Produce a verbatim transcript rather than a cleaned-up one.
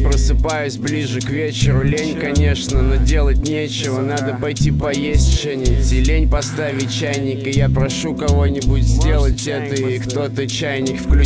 Просыпаюсь ближе к вечеру. Лень, конечно, но делать нечего. Надо пойти поесть что-нибудь и лень поставить чайник. И я прошу кого-нибудь сделать это. И кто-то чайник включил.